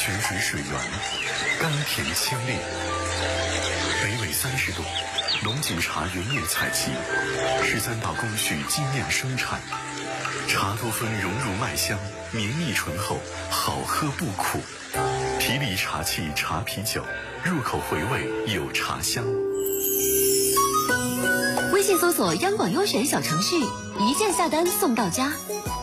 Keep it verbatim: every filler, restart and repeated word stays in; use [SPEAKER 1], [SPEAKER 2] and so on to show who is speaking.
[SPEAKER 1] 泉水水源，甘甜清冽。北纬三十度，龙井茶原叶采集，十三道工序精酿生产，茶多酚融入麦香，绵密醇厚，好喝不苦。皮里茶器茶啤酒，入口回味有茶香。
[SPEAKER 2] 微信搜索央广优选小程序，一键下单送到家。